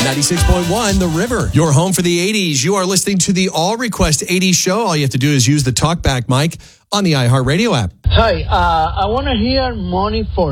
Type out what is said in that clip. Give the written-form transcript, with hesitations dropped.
96.1 The River, your home for the 80s. You are listening to the All Request 80s show. All you have to do is use the talkback mic on the iHeartRadio app. Hi, I want to hear Money for